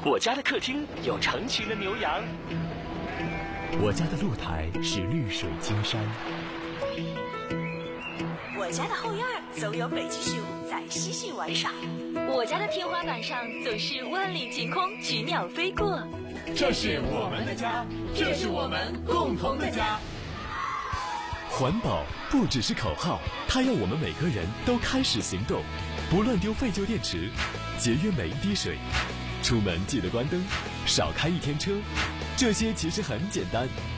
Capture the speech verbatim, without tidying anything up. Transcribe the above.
我家的客厅有成群的牛羊， 我家的露台是绿水青山， 我家的后院总有北极熊在嬉戏玩耍， 我家的天花板上总是万里晴空，群鸟飞过。 这是我们的家，这是我们共同的家。 环保不只是口号，它要我们每个人都开始行动，不乱丢废旧电池，节约每一滴水，出门记得关灯，少开一天车。这些其实很简单，